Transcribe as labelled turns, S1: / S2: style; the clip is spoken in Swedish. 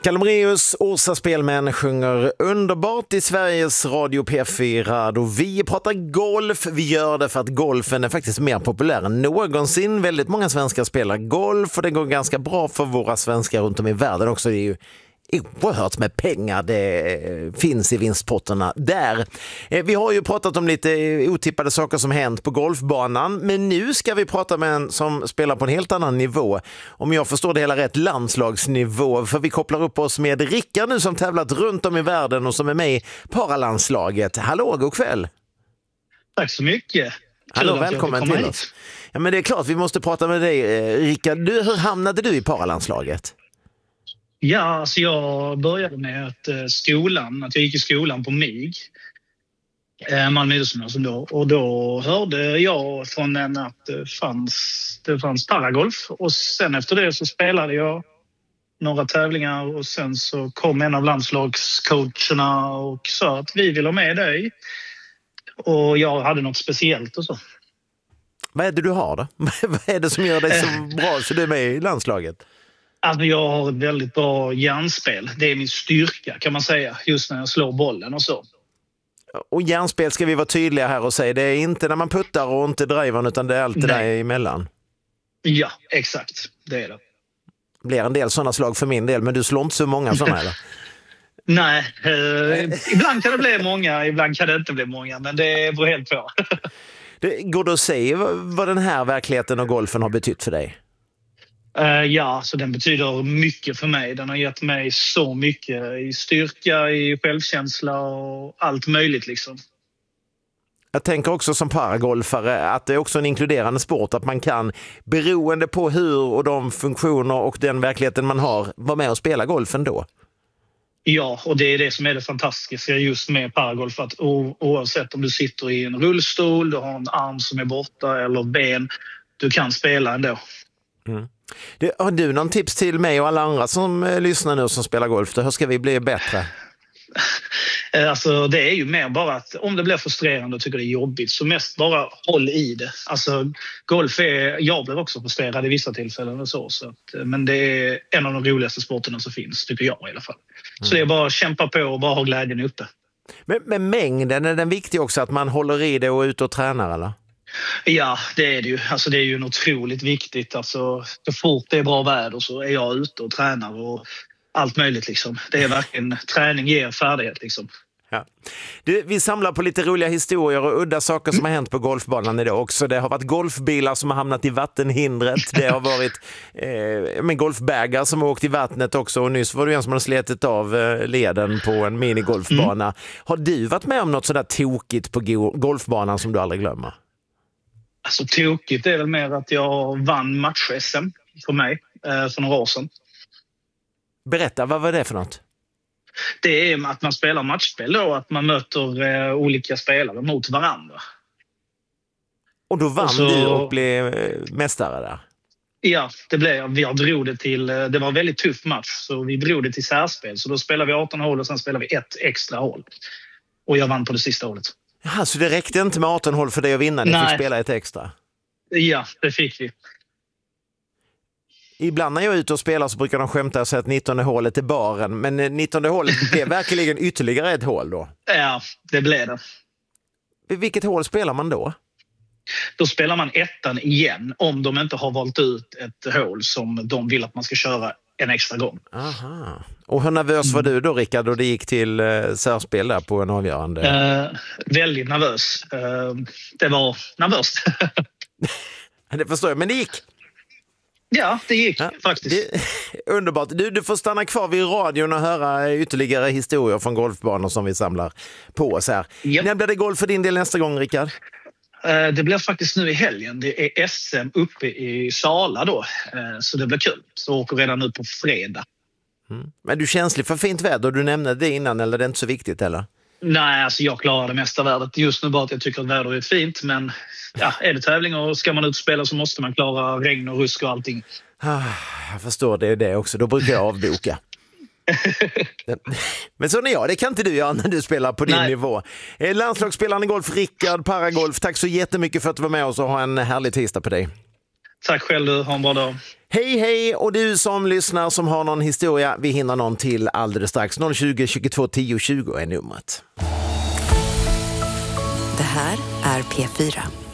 S1: Kalmreus Åsa Spelmän sjunger underbart i Sveriges Radio P4 och vi pratar golf. Vi gör det för att golfen är faktiskt mer populär än någonsin. Väldigt många svenskar spelar golf och det går ganska bra för våra svenskar runt om i världen också. Det är ju oerhört med pengar det finns i vinstpotterna där. Vi har ju pratat om lite otippade saker som hänt på golfbanan, men nu ska vi prata med en som spelar på en helt annan nivå. Om jag förstår det hela rätt, landslagsnivå, för vi kopplar upp oss med Rickard nu som tävlat runt om i världen och som är med i paralandslaget. Hallå, god kväll!
S2: Tack så mycket!
S1: Hallå, välkommen till oss. Ja, men det är klart, vi måste prata med dig, Rickard. Hur hamnade du i paralandslaget?
S2: Ja, alltså jag började med att jag gick i skolan på MIG, Malmö idrottsgymnasium då. Och då hörde jag från en att det fanns paragolf. Och sen efter det så spelade jag några tävlingar och sen så kom en av landslagscoacherna och sa att vi vill ha med dig. Och jag hade något speciellt och så.
S1: Vad är det du har då? Vad är det som gör dig så bra så du är med i landslaget?
S2: Alltså jag har ett väldigt bra hjärnspel. Det är min styrka kan man säga, just när jag slår bollen och så.
S1: Och hjärnspel ska vi vara tydliga här och säga. Det är inte när man puttar och inte driver utan det är allt det där emellan.
S2: Ja, exakt. Det är det.
S1: Det blir en del sådana slag för min del, men du slår inte så många sådana eller?
S2: Nej, ibland kan det bli många, ibland kan det inte bli många, men det beror helt på.
S1: Går det att säga vad den här verkligheten och golfen har betytt för dig?
S2: Ja, så den betyder mycket för mig. Den har gett mig så mycket i styrka, i självkänsla och allt möjligt liksom.
S1: Jag tänker också som paragolfare att det är också en inkluderande sport, att man kan, beroende på hur och de funktioner och den verkligheten man har, vara med och spela golfen då.
S2: Ja, och det är det som är det fantastiska just med paragolf, att oavsett om du sitter i en rullstol, du har en arm som är borta eller ben, du kan spela ändå.
S1: Mm. Har du någon tips till mig och alla andra som lyssnar nu som spelar golf? Hur ska vi bli bättre?
S2: Alltså det är ju mer bara att om det blir frustrerande och tycker det är jobbigt så mest bara håll i det. Alltså golf jag blir också frustrerad i vissa tillfällen och så att, men det är en av de roligaste sporterna som finns, tycker jag i alla fall. Så det är bara att kämpa på och bara ha glädjen uppe.
S1: Men mängden, är den viktig också att man håller i det och är ute och tränar eller?
S2: Ja, det är det ju. Alltså det är ju otroligt viktigt. Alltså så fort det är bra väder så är jag ute och tränar och allt möjligt liksom. Det är verkligen träning ger färdighet liksom.
S1: Ja. Vi samlar på lite roliga historier och udda saker som har hänt på golfbanan idag också. Det har varit golfbilar som har hamnat i vattenhindret. Det har varit golfbägar som har åkt i vattnet också. Och nyss var det en som har slitit av leden på en minigolfbana. Har du varit med om något sådär tokigt på golfbanan som du aldrig glömmer?
S2: Alltså tokigt är väl mer att jag vann match-SM för mig för några år sedan.
S1: Berätta, vad var det för något?
S2: Det är att man spelar matchspel då, att man möter olika spelare mot varandra.
S1: Och då vann du och blev mästare där?
S2: Ja, det blev jag. Jag drog det till, det var en väldigt tuff match så vi drog det till särspel. Så då spelade vi 18 hål och sen spelade vi ett extra hål. Och jag vann på det sista hålet.
S1: Jaha, så det räckte inte med 18 hål för dig att vinna? Ni fick spela ett extra?
S2: Ja, det fick vi.
S1: Ibland när jag är ute och spelar så brukar de skämta och säga att 19 hålet är baren. Men 19 hålet blev verkligen ytterligare ett hål då?
S2: Ja, det blev det.
S1: Vilket hål spelar man då?
S2: Då spelar man ettan igen om de inte har valt ut ett hål som de vill att man ska köra en extra gång.
S1: Aha. Och hur nervös var du då, Rickard, då det gick till särspel där på en avgörande?
S2: Väldigt nervös. Det var nervöst.
S1: Det förstår jag, men det gick.
S2: Ja, det gick faktiskt.
S1: Underbart. Du får stanna kvar vid radion och höra ytterligare historier från golfbanor som vi samlar på oss här. Yep. När blir det golf för din del nästa gång, Rickard?
S2: Det blir faktiskt nu i helgen. Det är SM uppe i Sala då. Så det blir kul. Så jag åker redan nu på fredag.
S1: Mm. Men du är känslig för fint väder? Du nämnde det innan, eller det är inte så viktigt eller?
S2: Nej, alltså jag klarar det mesta vädret. Just nu bara att jag tycker att vädret är fint. Men ja, är det tävling och ska man ut och spela så måste man klara regn och rusk och allting.
S1: Jag förstår det också. Då brukar jag avboka. Men så är jag, det kan inte du göra när du spelar på din nivå. Landslagsspelaren i golf, Rickard Paragolf, tack så jättemycket för att du var med oss och ha en härlig tisdag på dig.
S2: Tack själv, du. Ha en bra dag.
S1: Hej, och du som lyssnar som har någon historia, vi hinner någon till alldeles strax. 020 22 10 20 är numret.
S3: Det här är P4.